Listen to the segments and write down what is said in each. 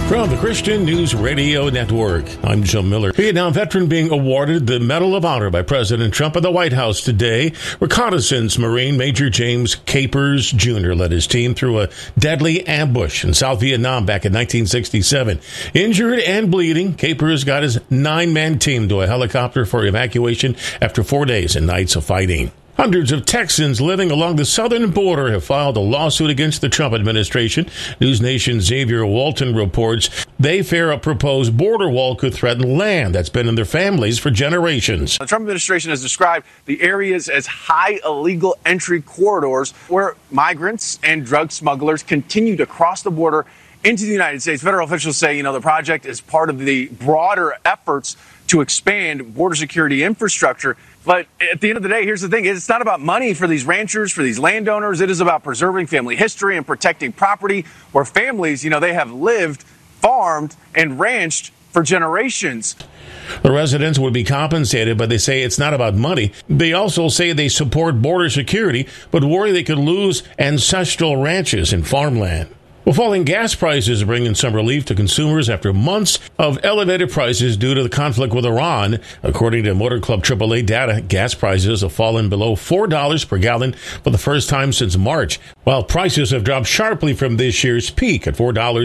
From the Christian News Radio Network, I'm Joe Miller. Vietnam veteran being awarded the Medal of Honor by President Trump at the White House today. Reconnaissance Marine Major James Capers Jr. led his team through a deadly ambush in South Vietnam back in 1967. Injured and bleeding, Capers got his 9-man team to a helicopter for evacuation after 4 days and nights of fighting. Hundreds of Texans living along the southern border have filed a lawsuit against the Trump administration. News Nation's Xavier Walton reports they fear a proposed border wall could threaten land that's been in their families for generations. The Trump administration has described the areas as high illegal entry corridors where migrants and drug smugglers continue to cross the border into the United States. Federal officials say, the project is part of the broader efforts to expand border security infrastructure. But at the end of the day, here's the thing. It's not about money for these ranchers, for these landowners. It is about preserving family history and protecting property where families, they have lived, farmed, and ranched for generations. The residents would be compensated, but they say it's not about money. They also say they support border security, but worry they could lose ancestral ranches and farmland. Well, falling gas prices are bringing some relief to consumers after months of elevated prices due to the conflict with Iran. According to Motor Club AAA data, gas prices have fallen below $4 per gallon for the first time since March, while prices have dropped sharply from this year's peak at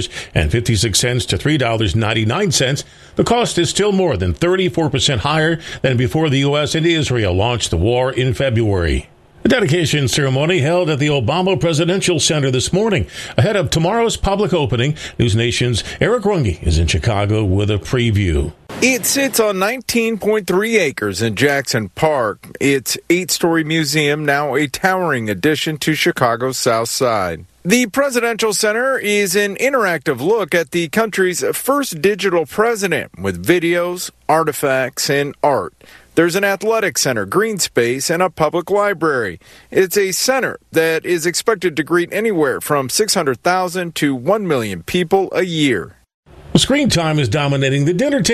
$4.56 to $3.99. The cost is still more than 34% higher than before the U.S. and Israel launched the war in February. A dedication ceremony held at the Obama Presidential Center this morning. Ahead of tomorrow's public opening, News Nation's Eric Runge is in Chicago with a preview. It sits on 19.3 acres in Jackson Park. Its 8-story museum, now a towering addition to Chicago's South Side. The Presidential Center is an interactive look at the country's first digital president with videos, artifacts, and art. There's an athletic center, green space, and a public library. It's a center that is expected to greet anywhere from 600,000 to 1 million people a year. Screen time is dominating the dinner table.